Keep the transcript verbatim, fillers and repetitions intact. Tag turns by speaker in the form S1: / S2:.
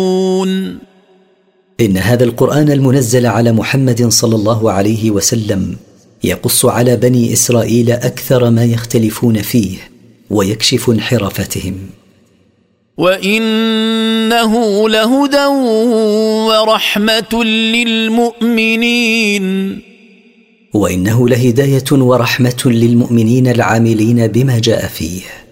S1: إن هذا القرآن المنزل على محمد صلى الله عليه وسلم يقص على بني إسرائيل أكثر ما يختلفون فيه ويكشف انحرافتهم.
S2: وإنه لهدى ورحمة للمؤمنين.
S1: وإنه لهداية ورحمة للمؤمنين العاملين بما جاء فيه.